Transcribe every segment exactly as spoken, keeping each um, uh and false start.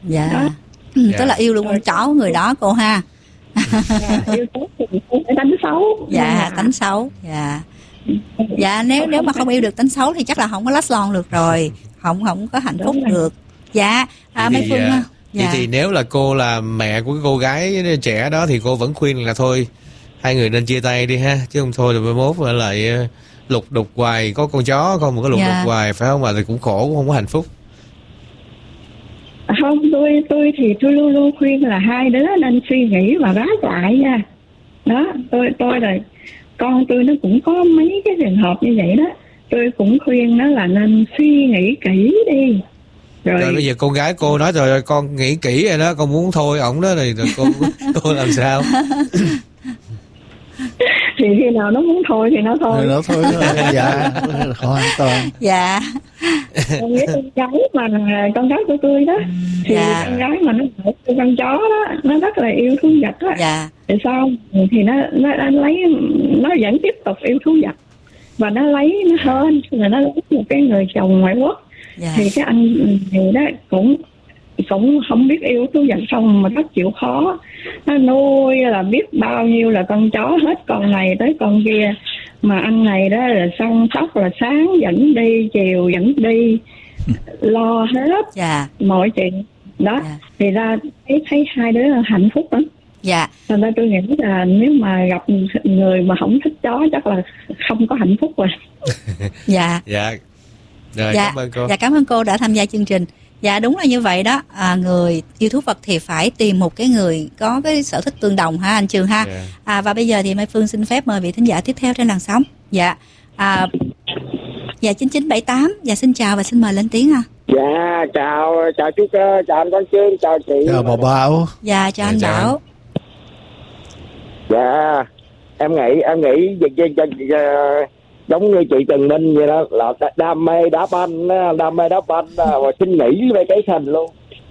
Dạ. Đó. Ừ, Dạ. tức là yêu luôn con chó của người đó cô ha. Dạ, yêu tốt thì không phải đánh xấu. Dạ, Dạ. tánh xấu. Dạ. Dạ, nếu nếu mà không yêu được tánh xấu thì chắc là không có last long được rồi, không không có hạnh phúc Đúng rồi. được. Dạ. À, Vậy Mai thì, Phương à, ha. vậy Dạ. thì nếu là cô là mẹ của cái cô gái trẻ đó thì cô vẫn khuyên là thôi hai người nên chia tay đi ha, chứ không thôi thì mai mốt rồi lại ờ, lục đục hoài, có con chó không mà có lục Dạ. đục hoài phải không, mà thì cũng khổ, cũng không có hạnh phúc. Không, tôi tôi thì tôi luôn luôn khuyên là hai đứa nên suy nghĩ và gác lại nha. Đó, tôi tôi rồi con tôi nó cũng có mấy cái trường hợp như vậy đó. Tôi cũng khuyên nó là nên suy nghĩ kỹ đi. Rồi, Rồi bây giờ con gái cô nói rồi, con nghĩ kỹ rồi đó, con muốn thôi ổng đó thì rồi cô cô làm sao? thì khi nào nó muốn thôi thì nó thôi. Rồi đó thôi. Dạ, hoàn toàn. Dạ. Con với con gái mà con gái của tôi đó, thì Dạ. con gái mà nó ở con chó đó, nó rất là yêu thú vật đó. Dạ. Thì sao? Thì nó, nó nó lấy, nó vẫn tiếp tục yêu thú vật và nó lấy nó hơn, rồi nó lấy một cái người chồng ngoại quốc. Dạ. Thì cái anh này đó cũng cũng không biết yêu thú vật xong mà rất chịu khó, nó nuôi là biết bao nhiêu là con chó, hết con này tới con kia, mà anh này đó là săn sóc, là sáng dẫn đi, chiều dẫn đi, lo hết Dạ. mọi chuyện đó. Dạ. Thì ra thấy thấy hai đứa hạnh phúc lắm. Dạ. Thành ra tôi nghĩ là nếu mà gặp người mà không thích chó chắc là không có hạnh phúc rồi. Dạ. Dạ. Rồi, Dạ. cảm ơn cô. Dạ, cảm ơn cô đã tham gia chương trình. Dạ, đúng là như vậy đó. À, người yêu thú vật thì phải tìm một cái người có cái sở thích tương đồng ha anh Trường ha. Dạ. À, và bây giờ thì Mai Phương xin phép mời vị thính giả tiếp theo trên làn sóng. Dạ. À, dạ chín chín bảy tám. Dạ, xin chào và xin mời lên tiếng ha. Dạ, chào chào chú Cơ, chào anh Quang Trương, chào chị. Chào bà Bảo. Dạ, chào anh Dạ, chào Bảo. Dạ, em nghĩ em nghĩ về, về, về, về, giống như chị Trần Minh vậy đó, là đam mê đá banh, đam mê đá banh và xin nghỉ về cái thành luôn.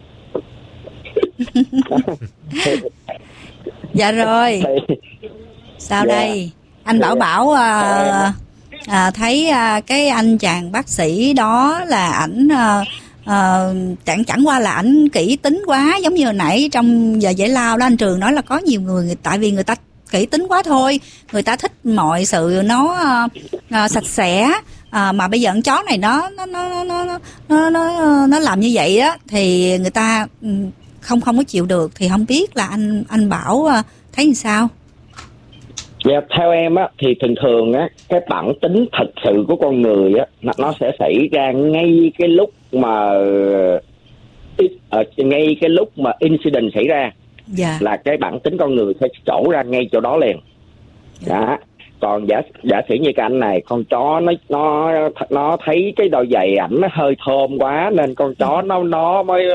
Dạ rồi. Sao Dạ. đây? Anh Bảo Bảo à, à, thấy à, cái anh chàng bác sĩ đó là ảnh à, à, chẳng chẳng qua là ảnh kỹ tính quá, giống như hồi nãy trong giờ giải lao đó anh Trường nói là có nhiều người, người tại vì người ta kỹ tính quá thôi, người ta thích mọi sự nó à, à, sạch sẽ. À, mà bây giờ con chó này nó nó nó nó nó nó nó, nó làm như vậy á thì người ta ừ, không không có chịu được. Thì không biết là anh anh Bảo à, thấy như sao? Dạ, theo em á thì thường thường á cái bản tính thật sự của con người á nó, nó sẽ xảy ra ngay cái lúc mà ở ngay cái lúc mà incident xảy ra. Dạ. Là cái bản tính con người sẽ trổ ra ngay chỗ đó liền. Đó. Còn giả giả sử như cái anh này, con chó nó nó nó thấy cái đôi giày ảnh nó hơi thơm quá nên con chó nó nó mới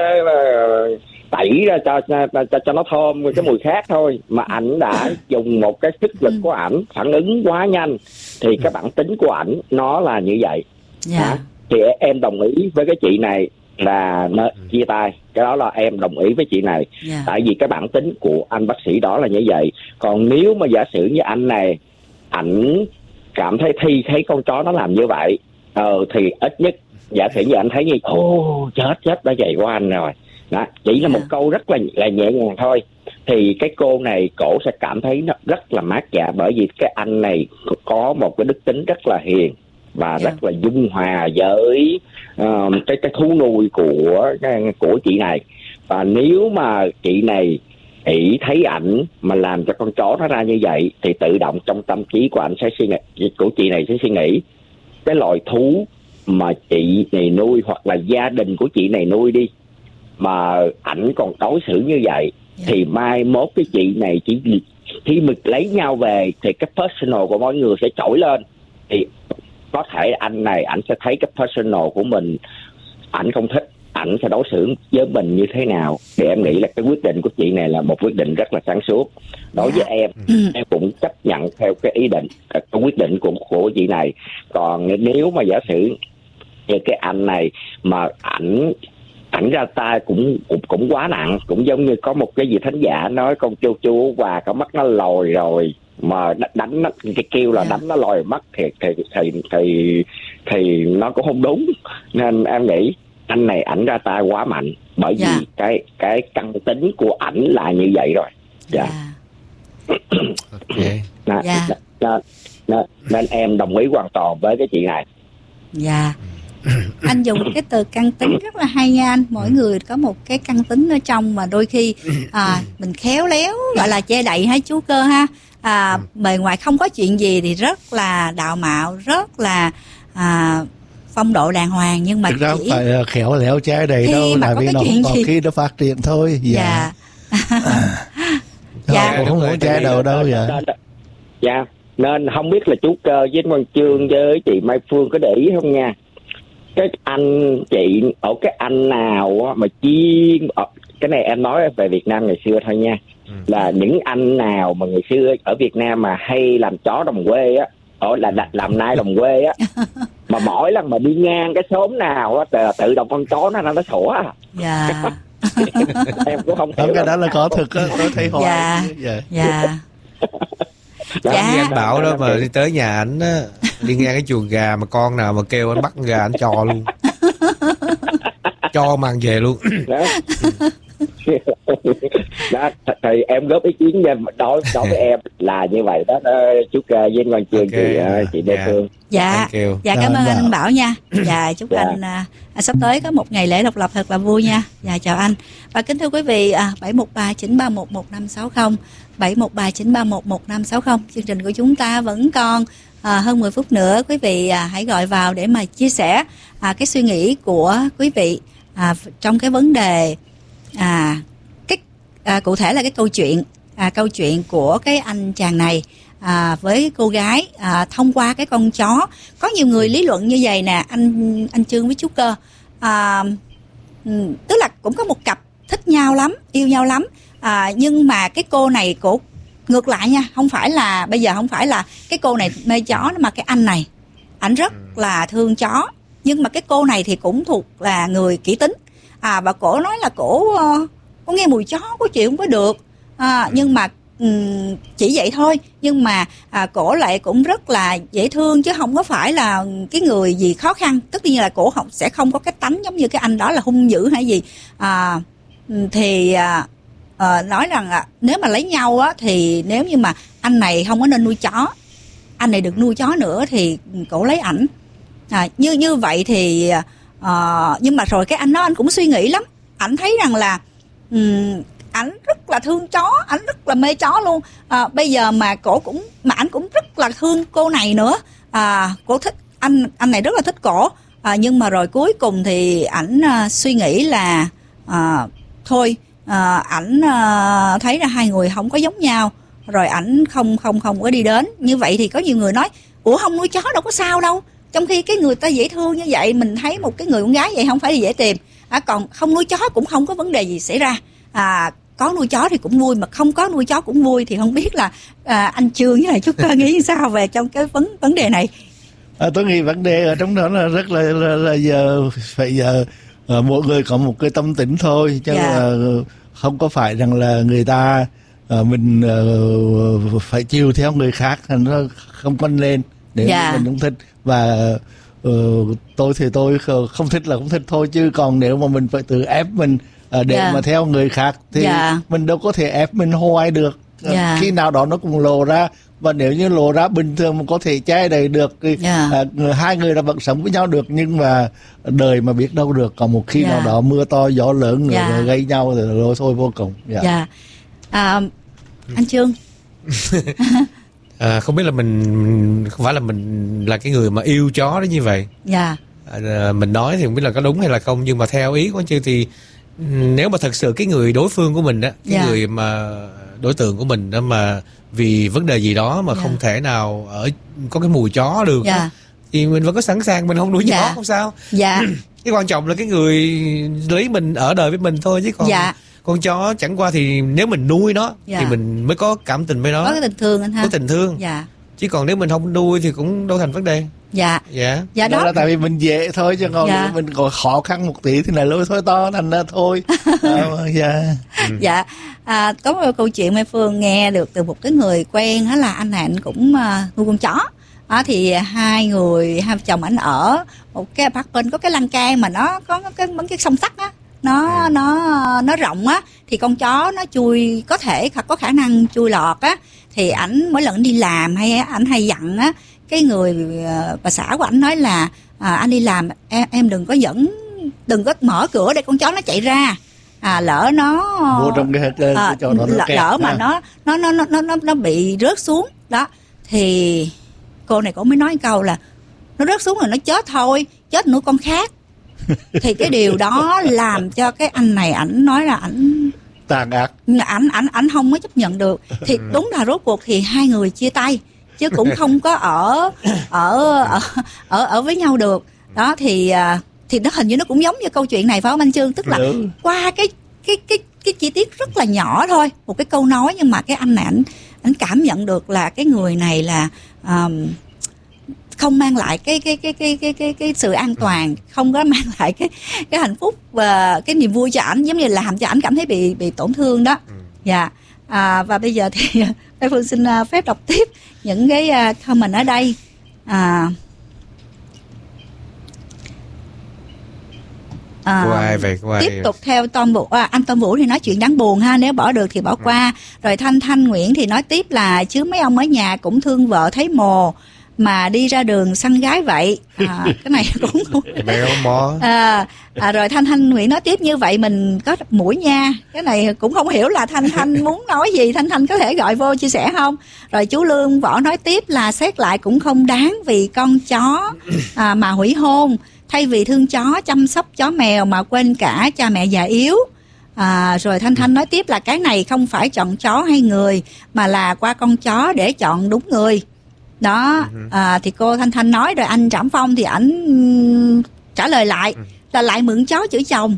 uh, tẩy ra cho, cho cho cho nó thơm cái mùi khác thôi, mà ảnh đã dùng một cái sức lực của ảnh phản ứng quá nhanh thì cái bản tính của ảnh nó là như vậy. Dạ. Đó. Thì em đồng ý với cái chị này là nên chia tay, cái đó là em đồng ý với chị này. Yeah. Tại vì cái bản tính của anh bác sĩ đó là như vậy. Còn nếu mà giả sử như anh này ảnh cảm thấy thi thấy con chó nó làm như vậy, ờ thì ít nhất giả sử như anh thấy như ô chết chết đã vậy của anh rồi đó, chỉ là Yeah. một câu rất là là nhẹ nhàng thôi, thì cái cô này cổ sẽ cảm thấy nó rất là mát dạ, bởi vì cái anh này có một cái đức tính rất là hiền và Yeah. rất là dung hòa với uh, cái cái thú nuôi của của chị này. Và nếu mà chị này ý thấy ảnh mà làm cho con chó nó ra như vậy thì tự động trong tâm trí của ảnh sẽ suy nghĩ, của chị này sẽ suy nghĩ cái loài thú mà chị này nuôi hoặc là gia đình của chị này nuôi đi mà ảnh còn đối xử như vậy, Yeah. thì mai mốt cái chị này chỉ khi mình lấy nhau về thì cái personal của mỗi người sẽ trỗi lên, thì có thể anh này ảnh sẽ thấy cái personal của mình ảnh không thích, ảnh sẽ đối xử với mình như thế nào. Thì em nghĩ là cái quyết định của chị này là một quyết định rất là sáng suốt. Đối với em, em cũng chấp nhận theo cái ý định, cái quyết định của của chị này. Còn nếu mà giả sử như cái anh này mà ảnh ảnh ra tay cũng cũng cũng quá nặng, cũng giống như có một cái gì thánh giả nói con chu chu và có mắt nó lồi rồi mà đánh nó, cái kêu là đánh nó lòi mắt thì thì thì thì thì nó cũng không đúng. Nên em nghĩ anh này ảnh ra tay quá mạnh bởi Dạ. vì cái cái căn tính của ảnh là như vậy rồi. Dạ. Dạ. Ok. Nên, Dạ. nên, nên, nên em đồng ý hoàn toàn với cái chuyện này. Dạ. Anh dùng cái từ căn tính rất là hay nha anh. Mỗi người có một cái căn tính ở trong mà đôi khi à, mình khéo léo gọi là che đậy ha chú Cơ ha. À, bề ngoài không có chuyện gì thì rất là đạo mạo, rất là à, phong độ đàng hoàng, nhưng mà Thực ra không chỉ phải là khéo léo trái đầy khi đâu, mà tại có vì cái nó chuyện không có gì- khi nó phát triển thôi. dạ Dạ. Dạ. Cũng không muốn trái đầu đâu. Dạ. Nên, dạ. Nên không biết là chú Cơ với anh Văn Chương với chị Mai Phương có để ý không nha. Cái anh chị ở cái anh nào á mà chuyên ở, cái này em nói về Việt Nam ngày xưa thôi nha. Ừ. Là những anh nào mà ngày xưa ở Việt Nam mà hay làm chó đồng quê á, ở là, là làm nai đồng quê á, mà mỗi lần mà đi ngang cái xóm nào á là tự động con chó nó nó sủa. Dạ. Em cũng không Không, hiểu cái đó làm là sao. có thực á, tôi thấy hoài. Dạ. Dạ. Dạ. Đó, Dạ. Như anh Bảo đó mà đi tới nhà ảnh á, đi ngang cái chuồng gà mà con nào mà kêu anh bắt con gà anh cho luôn, cho mang về luôn. đó. Đó, thì em góp ý kiến nha, đối đối với em là như vậy đó, đó chú Cơ với anh Văn Chương, Ok. chị ờ, chị Lê Dạ. Phương. Dạ. Thank you. Dạ, Dạ, cảm ơn dạ. anh Bảo nha. Dạ, chúc Dạ. anh à, à, sắp tới có một ngày lễ độc lập thật là vui nha. Dạ, chào anh. Và kính thưa quý vị, à, bảy một ba chín ba một một năm sáu không, bảy một ba chín ba một một năm sáu không. Chương trình của chúng ta vẫn còn à, hơn mười phút nữa. Quý vị à, hãy gọi vào để mà chia sẻ à, cái suy nghĩ của quý vị à, trong cái vấn đề à, cái à, cụ thể là cái câu chuyện à, câu chuyện của cái anh chàng này à, với cô gái à, thông qua cái con chó. Có nhiều người lý luận như vậy nè anh anh Chương với chú Cơ, à, ừ, tức là cũng có một cặp thích nhau lắm, yêu nhau lắm, à, nhưng mà cái cô này cổ ngược lại nha, không phải là bây giờ không phải là cái cô này mê chó mà cái anh này ảnh rất là thương chó, nhưng mà cái cô này thì cũng thuộc là người kỹ tính, à, và cổ nói là cổ uh, có nghe mùi chó có chịu không có được, à, nhưng mà um, chỉ vậy thôi, nhưng mà à, cổ lại cũng rất là dễ thương chứ không có phải là cái người gì khó khăn, tất nhiên là cổ không sẽ không có cái tánh giống như cái anh đó là hung dữ hay gì, à, thì à, à, nói rằng à, nếu mà lấy nhau á thì nếu như mà anh này không có nên nuôi chó, anh này được nuôi chó nữa thì cổ lấy ảnh, à, như như vậy thì à, nhưng mà rồi cái anh đó anh cũng suy nghĩ lắm, ảnh thấy rằng là um, ảnh rất là thương chó, ảnh rất là mê chó luôn, à, bây giờ mà cổ cũng mà ảnh cũng rất là thương cô này nữa, à, cổ thích anh anh này rất là thích cổ, à, nhưng mà rồi cuối cùng thì ảnh à, suy nghĩ là à, thôi à, ảnh à, thấy là hai người không có giống nhau, rồi ảnh không không không có đi đến. Như vậy thì có nhiều người nói ủa không nuôi chó đâu có sao đâu, trong khi cái người ta dễ thương như vậy, mình thấy một cái người con gái vậy không phải là dễ tìm, à, còn không nuôi chó cũng không có vấn đề gì xảy ra, à, có nuôi chó thì cũng vui, mà không có nuôi chó cũng vui, thì không biết là à, anh Chương với lại chú Cơ nghĩ sao về trong cái vấn vấn đề này. À, tôi nghĩ vấn đề ở trong đó là rất là là, là giờ phải giờ uh, mỗi người có một cái tâm tính thôi, chứ Dạ. uh, không có phải rằng là người ta uh, mình uh, phải chiều theo người khác, thành nó không có lên để Dạ. mình không thích, và uh, tôi thì tôi không thích là không thích thôi, chứ còn nếu mà mình phải tự ép mình uh, để Dạ. mà theo người khác thì Dạ. mình đâu có thể ép mình hoài được. Uh, Dạ. khi nào đó nó cũng lộ ra, và nếu như lộ ra bình thường mà có thể che đậy được thì Yeah. à, hai người là vẫn sống với nhau được, nhưng mà đời mà biết đâu được, còn một khi Yeah. nào đó mưa to gió lớn Yeah. rồi gây nhau thì rồi thôi vô cùng. Dạ. Dạ, à, anh Chương. À, không biết là mình không phải là mình là cái người mà yêu chó đó như vậy. Dạ. À, mình nói thì không biết là có đúng hay là không, nhưng mà theo ý của anh Chương thì nếu mà thật sự cái người đối phương của mình đó, cái Dạ. người mà đối tượng của mình đó mà vì vấn đề gì đó mà Dạ. không thể nào ở có cái mùi chó được Dạ. đó, thì mình vẫn có sẵn sàng mình không nuôi Dạ. chó không sao. Dạ. Cái quan trọng là cái người lấy mình ở đời với mình thôi, chứ còn Dạ. con chó chẳng qua thì nếu mình nuôi nó Dạ. thì mình mới có cảm tình với nó, Có cái tình thương anh ha. có tình thương. Dạ. Chứ còn nếu mình không nuôi thì cũng đâu thành vấn đề. Dạ. Dạ. Dạ Đó đó. là tại vì mình dễ thôi, chứ còn Dạ. nếu mình còn khó khăn một tí thì là lối thôi to, thành ra thôi. À, dạ. Dạ, à, có một câu chuyện Mai Phương nghe được từ một cái người quen, đó là anh này anh cũng uh, nuôi con chó. Đó, thì hai người hai vợ chồng ảnh ở một cái apartment có cái lan can mà nó có cái mấy cái song sắt á, nó ừ. nó nó rộng á, thì con chó nó chui, có thể có khả năng chui lọt á. Thì ảnh mỗi lần ảnh đi làm hay ảnh hay dặn á cái người bà xã của ảnh nói là à, anh đi làm em, em đừng có dẫn, đừng có mở cửa để con chó nó chạy ra. À, lỡ nó vô trong cái, cái, à, cái nó lỡ, kẹt, lỡ mà nó nó nó nó nó nó bị rớt xuống đó, thì cô này cũng mới nói câu là nó rớt xuống rồi nó chết thôi, chết nữa con khác. Thì cái điều đó làm cho cái anh này ảnh nói là ảnh tàn ác, ảnh ảnh ảnh không có chấp nhận được. Thì đúng là rốt cuộc thì hai người chia tay chứ cũng không có ở ở ở ở, ở với nhau được đó. Thì thì nó hình như nó cũng giống như câu chuyện này phải không anh Trương, tức là ừ. qua cái cái cái cái chi tiết rất là nhỏ thôi, một cái câu nói, nhưng mà cái anh này ảnh ảnh cảm nhận được là cái người này là um, không mang lại cái cái cái cái cái cái cái sự an toàn, không có mang lại cái cái hạnh phúc và cái niềm vui cho ảnh, giống như làm cho ảnh cảm thấy bị bị tổn thương đó. Dạ. Yeah. À, và bây giờ thì Mai Phương xin phép đọc tiếp những cái comment ở đây. À, À, Quay về, quay. Tiếp tục theo Tom Vũ, à, anh Tom Vũ thì nói chuyện đáng buồn ha, nếu bỏ được thì bỏ qua. Rồi Thanh Thanh Nguyễn thì nói tiếp là chứ mấy ông ở nhà cũng thương vợ thấy mồ mà đi ra đường săn gái vậy. À, cái này cũng mèo mò. À, à, rồi Thanh Thanh Nguyễn nói tiếp như vậy mình có mũi nha. Cái này cũng không hiểu là Thanh Thanh muốn nói gì, Thanh Thanh có thể gọi vô chia sẻ không? Rồi chú Lương Võ nói tiếp là xét lại cũng không đáng vì con chó à, mà hủy hôn. Thay vì thương chó, chăm sóc chó mèo mà quên cả cha mẹ già yếu. À, rồi Thanh Thanh nói tiếp là cái này không phải chọn chó hay người, mà là qua con chó để chọn đúng người. Đó, à, thì cô Thanh Thanh nói, rồi anh Trảm Phong thì ảnh trả lời lại là lại mượn chó chửi chồng.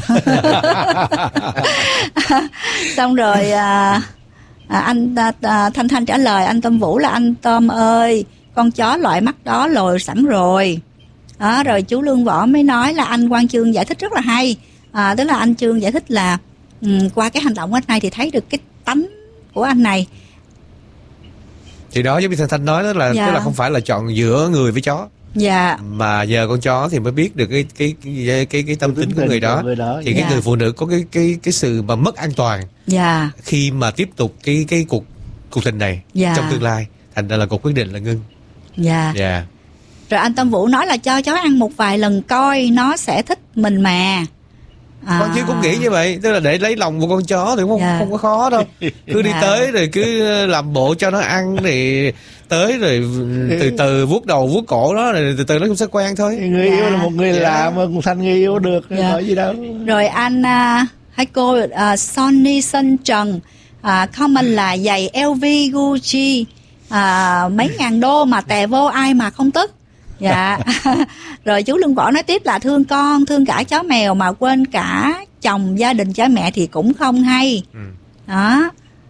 Xong rồi à, à, anh à, à, Thanh Thanh trả lời anh Tom Vũ là anh Tom ơi, con chó loại mắt đó lồi sẵn rồi. Đó, rồi chú Lương Võ mới nói là anh Quang Chương giải thích rất là hay. À, tức là anh Chương giải thích là um, qua cái hành động của anh này thì thấy được cái tánh của anh này. Thì đó giống như Thanh Thanh nói đó là dạ. tức là không phải là chọn giữa người với chó. Dạ. Mà nhờ con chó thì mới biết được cái cái cái cái, cái tâm tính của người đó. người đó. Thì dạ. cái người phụ nữ có cái cái cái sự mà mất an toàn. Dạ. Khi mà tiếp tục cái cái cuộc cuộc tình này dạ. trong tương lai, thành ra là cuộc quyết định là ngưng. Dạ. Dạ. Rồi anh Tâm Vũ nói là cho chó ăn một vài lần coi nó sẽ thích mình mà. À. Con chứ cũng nghĩ như vậy, tức là để lấy lòng một con chó thì không dạ. không có khó đâu. Cứ đi dạ. tới rồi cứ làm bộ cho nó ăn thì tới rồi từ từ vuốt đầu vuốt cổ nó rồi từ từ nó cũng sẽ quen thôi. Người dạ. yêu là một người dạ. lạ mà Thanh người yêu được dạ. nói gì đâu. Rồi anh uh, hai cô uh, Sonny Sơn Trần uh, comment là giày lờ vê Gucci uh, mấy ngàn đô mà tè vô ai mà không tức. Dạ. Rồi chú Lương Võ nói tiếp là thương con, thương cả chó mèo mà quên cả chồng, gia đình, cha mẹ thì cũng không hay. ừ. Đó.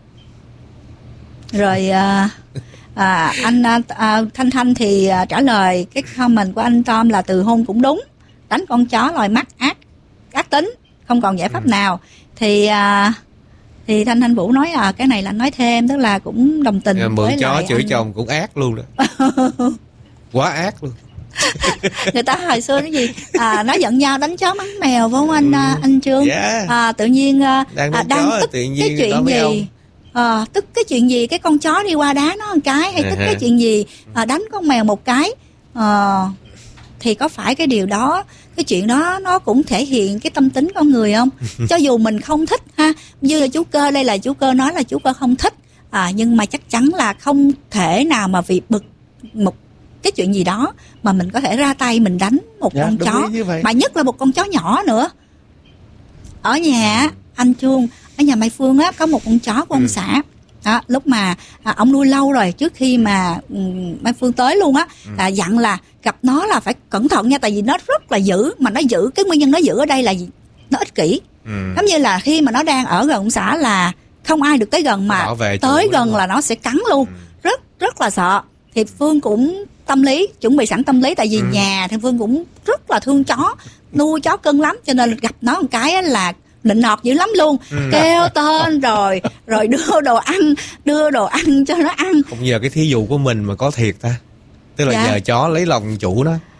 Rồi à, à, anh à, Thanh Thanh thì à, trả lời cái comment của anh Tom là từ hôn cũng đúng, đánh con chó lòi mắt ác ác tính, không còn giải pháp ừ. nào. Thì à, thì Thanh Thanh Vũ nói à cái này là nói thêm, tức là cũng đồng tình à, với mượn chó chửi anh... chồng cũng ác luôn đó. Quá ác luôn. Người ta hồi xưa cái gì à, nó giận nhau đánh chó mắng mèo phải không anh ừ. anh Trương? Yeah. À, tự nhiên đang, à, đang chó, tức tự nhiên cái chuyện gì à, tức cái chuyện gì cái con chó đi qua đá nó một cái, hay tức cái chuyện gì à, đánh con mèo một cái à, thì có phải cái điều đó, cái chuyện đó nó cũng thể hiện cái tâm tính con người không? Cho dù mình không thích ha, như là chú Cơ đây, là chú Cơ nói là chú Cơ không thích à, nhưng mà chắc chắn là không thể nào mà vì bực một cái chuyện gì đó mà mình có thể ra tay mình đánh một dạ, con chó, mà nhất là một con chó nhỏ nữa. Ở nhà anh Chuông, ở nhà Mai Phương á, có một con chó của ông ừ. xã đó, lúc mà à, ông nuôi lâu rồi, trước khi mà um, Mai Phương tới luôn á, ừ. là dặn là gặp nó là phải cẩn thận nha, tại vì nó rất là dữ, mà nó dữ, cái nguyên nhân nó dữ ở đây là gì? Nó ích kỷ. ừ. Giống như là khi mà nó đang ở gần ông xã là không ai được tới gần, mà tới gần luôn. Là nó sẽ cắn luôn. ừ. rất rất là sợ. Thì Phương cũng tâm lý, chuẩn bị sẵn tâm lý, tại vì ừ. nhà thì Phương cũng rất là thương chó, nuôi chó cưng lắm, cho nên gặp nó một cái là nịnh nọt dữ lắm luôn. ừ. Kêu tên rồi rồi đưa đồ ăn đưa đồ ăn cho nó ăn. Không, giờ cái thí dụ của mình mà có thiệt ta, tức là dạ. giờ chó lấy lòng chủ nó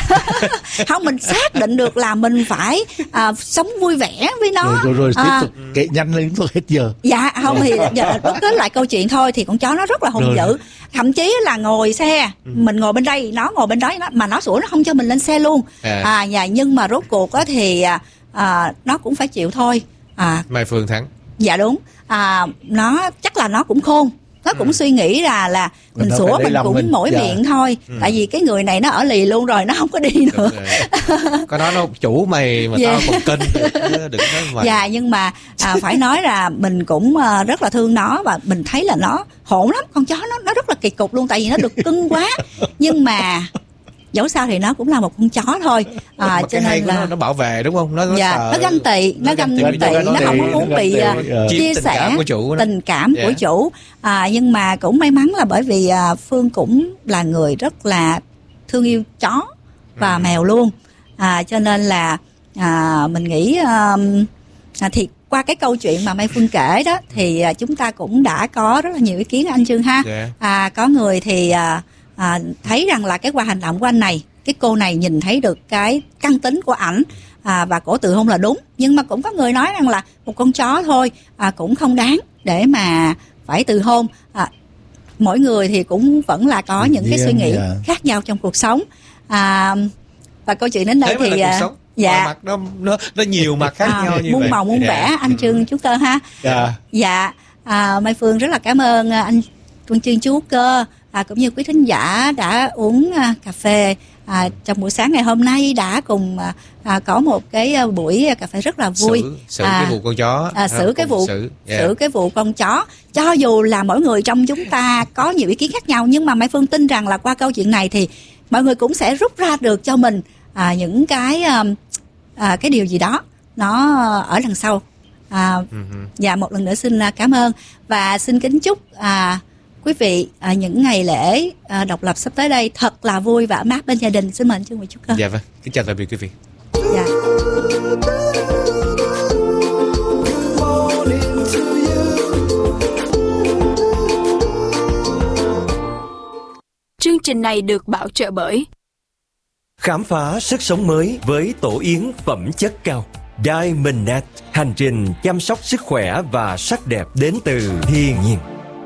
Không, mình xác định được là mình phải à, sống vui vẻ với nó. Rồi, rồi, rồi tiếp à, tục kể nhanh lên thôi hết giờ. Dạ không thì giờ đúc kết lại câu chuyện thôi, thì con chó nó rất là hung Rồi. dữ, thậm chí là ngồi xe ừ. mình ngồi bên đây, nó ngồi bên đó, nó, mà nó sủa, nó không cho mình lên xe luôn. À, à dạ, nhưng mà rốt cuộc á thì à, nó cũng phải chịu thôi. À, Mai Phương thắng. Dạ đúng. À, nó chắc là nó cũng khôn, nó cũng ừ. suy nghĩ là là mình sủa mình cũng mình. mỗi dạ. miệng thôi. ừ. Tại vì cái người này nó ở lì luôn rồi, nó không có đi nữa. Có nói nó chủ mày mà yeah. tao còn kinh được, đừng nói mày. Dạ, nhưng mà à, phải nói là mình cũng uh, rất là thương nó, và mình thấy là nó hỗn lắm, con chó nó nó rất là kỳ cục luôn, tại vì nó được cưng quá. Nhưng mà dẫu sao thì nó cũng là một con chó thôi. À, cho nên là nó, nó bảo vệ đúng không? Nó, nó dạ, sợ... nó ganh tị, nó ganh tị, nó, nó không có muốn bị uh, chia tình sẻ cảm của chủ đó. tình cảm yeah. của chủ. À, nhưng mà cũng may mắn là bởi vì uh, Phương cũng là người rất là thương yêu chó và ừ. mèo luôn. À, cho nên là à, mình nghĩ uh, à, thì qua cái câu chuyện mà Mai Phương kể đó thì à, chúng ta cũng đã có rất là nhiều ý kiến anh Trương ha. yeah. À, có người thì à, à, thấy rằng là cái qua hành động của anh này, cái cô này nhìn thấy được cái căn tính của ảnh à, và cổ từ hôn là đúng. Nhưng mà cũng có người nói rằng là một con chó thôi à, cũng không đáng để mà phải từ hôn. À, mỗi người thì cũng vẫn là có những cái suy nghĩ yeah. khác nhau trong cuộc sống. À, và câu chuyện đến đây thế thì à, dạ mặt nó nó nó nhiều mặt khác à, nhau như muôn vậy. màu muôn vẻ yeah. anh Trương chú Cơ ha. yeah. Dạ à, Mai Phương rất là cảm ơn anh Trương Trương chú Cơ à, cũng như quý thính giả đã uống à, cà phê à, trong buổi sáng ngày hôm nay, đã cùng à, à, có một cái à, buổi cà phê rất là vui. xử, xử à, cái vụ con chó à, xử cái vụ xử, yeah. xử cái vụ con chó. Cho dù là mỗi người trong chúng ta có nhiều ý kiến khác nhau, nhưng mà Mai Phương tin rằng là qua câu chuyện này thì mọi người cũng sẽ rút ra được cho mình à, những cái à, à, cái điều gì đó nó ở đằng sau. À, uh-huh. Dạ, một lần nữa xin cảm ơn và xin kính chúc à, quý vị à, những ngày lễ à, độc lập sắp tới đây thật là vui và ấm áp bên gia đình. Xin mời anh Trương Nguyễn Trúc Cơ. Dạ vâng, kính chào tạm biệt quý vị. Dạ. Chương trình này được bảo trợ bởi khám phá sức sống mới với tổ yến phẩm chất cao Diamondnet, hành trình chăm sóc sức khỏe và sắc đẹp đến từ thiên nhiên.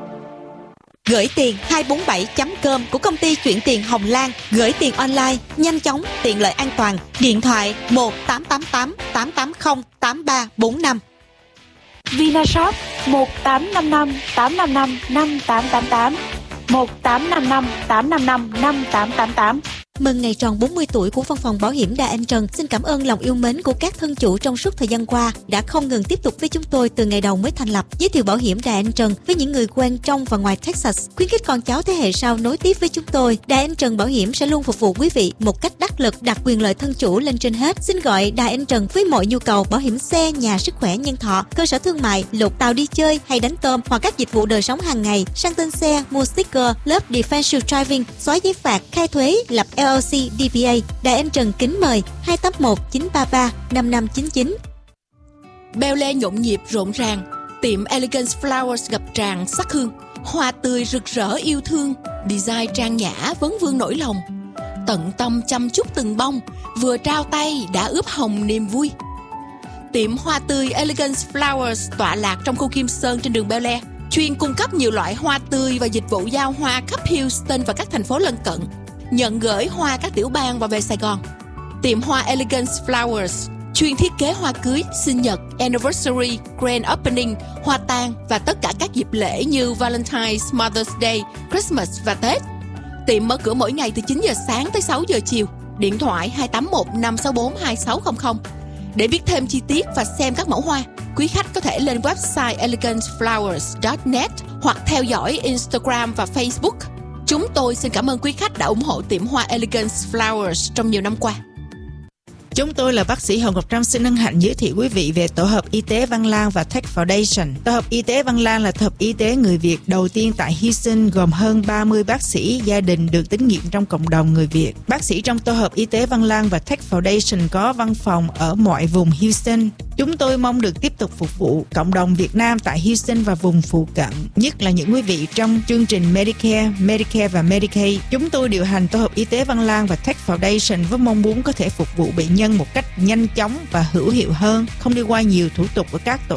Gửi tiền hai bốn bảy chấm com của công ty chuyển tiền Hồng Lan. Gửi tiền online, nhanh chóng, tiện lợi, an toàn. Điện thoại một tám tám tám tám tám không tám ba bốn năm. Vinashop một tám năm năm tám năm năm năm tám tám tám, một tám năm năm tám năm năm năm tám tám tám. Mừng ngày tròn bốn mươi tuổi của Văn phòng Bảo hiểm Đà Anh Trần. Xin cảm ơn lòng yêu mến của các thân chủ trong suốt thời gian qua đã không ngừng tiếp tục với chúng tôi từ ngày đầu mới thành lập. Giới thiệu bảo hiểm Đà Anh Trần với những người quen trong và ngoài Texas, khuyến khích con cháu thế hệ sau nối tiếp với chúng tôi. Đà Anh Trần Bảo hiểm sẽ luôn phục vụ quý vị một cách đắc lực, đặt quyền lợi thân chủ lên trên hết. Xin gọi Đà Anh Trần với mọi nhu cầu bảo hiểm xe, nhà, sức khỏe, nhân thọ, cơ sở thương mại, lục tàu đi chơi hay đánh tôm, hoặc các dịch vụ đời sống hàng ngày, sang tên xe, mua sticker, lớp defensive driving, xóa giấy phạt, khai thuế, lập L L C, D B A. Đài Anh Trần kính mời hai tám một chín ba ba năm năm chín chín. Beo le nhộn nhịp rộn ràng, tiệm Elegance Flowers ngập tràn sắc hương, hoa tươi rực rỡ yêu thương, design trang nhã vấn vương nỗi lòng, tận tâm chăm chút từng bông, vừa trao tay đã ướp hồng niềm vui. Tiệm hoa tươi Elegance Flowers tọa lạc trong khu Kim Sơn trên đường Beo Le, chuyên cung cấp nhiều loại hoa tươi và dịch vụ giao hoa khắp Houston và các thành phố lân cận, nhận gửi hoa các tiểu bang và về Sài Gòn. Tiệm hoa Elegance Flowers chuyên thiết kế hoa cưới, sinh nhật, anniversary, grand opening, hoa tang và tất cả các dịp lễ như Valentine's, Mother's Day, Christmas và Tết. Tiệm mở cửa mỗi ngày từ chín giờ sáng tới sáu giờ chiều. Điện thoại hai tám một năm sáu bốn hai sáu không không. Để biết thêm chi tiết và xem các mẫu hoa, quý khách có thể lên website elegance flowers chấm net hoặc theo dõi Instagram và Facebook. Chúng tôi xin cảm ơn quý khách đã ủng hộ tiệm hoa Elegance Flowers trong nhiều năm qua. Chúng tôi là bác sĩ Hồng Ngọc Trâm xin hân hạnh giới thiệu quý vị về Tổ hợp Y tế Văn Lang và Tech Foundation. Tổ hợp Y tế Văn Lang là tổ hợp y tế người Việt đầu tiên tại Houston, gồm hơn ba mươi bác sĩ gia đình được tín nhiệm trong cộng đồng người Việt. Bác sĩ trong Tổ hợp Y tế Văn Lang và Tech Foundation có văn phòng ở mọi vùng Houston. Chúng tôi mong được tiếp tục phục vụ cộng đồng Việt Nam tại Houston và vùng phụ cận, nhất là những quý vị trong chương trình Medicare, Medicare và Medicaid. Chúng tôi điều hành Tổ hợp Y tế Văn Lang và Tech Foundation với mong muốn có thể phục vụ bệnh nhân một cách nhanh chóng và hữu hiệu hơn, không đi qua nhiều thủ tục ở các tổ